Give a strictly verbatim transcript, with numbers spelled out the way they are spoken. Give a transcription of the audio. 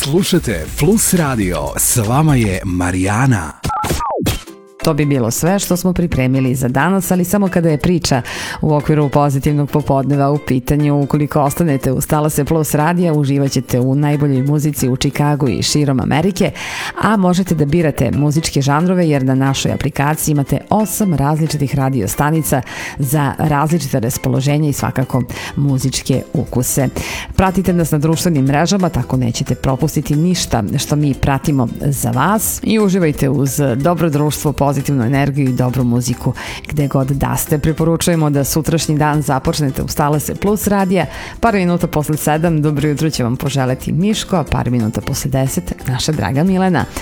Slušajte Plus Radio, s vama je Marijana. To bi bilo sve što smo pripremili za danas, ali samo kada je priča u okviru pozitivnog popodneva u pitanju. Ukoliko ostanete uz Talase Plus radija, uživaćete u najboljoj muzici u Čikagu i širom Amerike, a možete da birate muzičke žanrove jer na našoj aplikaciji imate osam različitih radio stanica za različite raspoloženja i svakako muzičke ukuse. Pratite nas na društvenim mrežama, tako nećete propustiti ništa što mi pratimo za vas i uživajte uz dobro društvo, pozitivnu energiju i dobru muziku gde god da ste. Preporučujemo da sutrašnji dan započnete uz Talase Plus radija. Par minuta posle sedam, dobro jutro će vam poželeti Miško, a par minuta posle deset naša draga Milena.